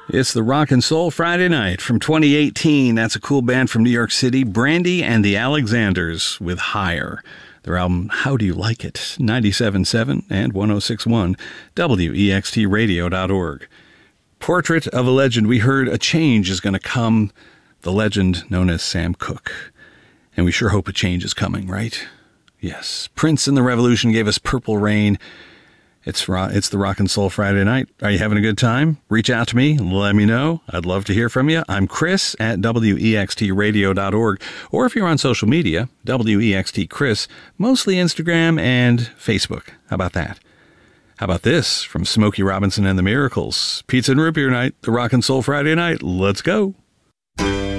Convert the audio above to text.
It's the Rock and Soul Friday Night from 2018. That's a cool band from New York City, Brandy and the Alexanders with Higher. Their album, How Do You Like It? 97.7 and 106.1, WEXTradio.org. Portrait of a Legend. We heard a change is going to come. The legend known as Sam Cooke. And we sure hope a change is coming, right? Yes. Prince and the Revolution gave us Purple Rain. It's the Rock and Soul Friday Night. Are you having a good time? Reach out to me. Let me know. I'd love to hear from you. I'm Chris at WEXTradio.org. Or if you're on social media, WEXT Chris, mostly Instagram and Facebook. How about that? How about this from Smokey Robinson and the Miracles? Pizza and Root Beer Night, the Rock and Soul Friday Night. Let's go.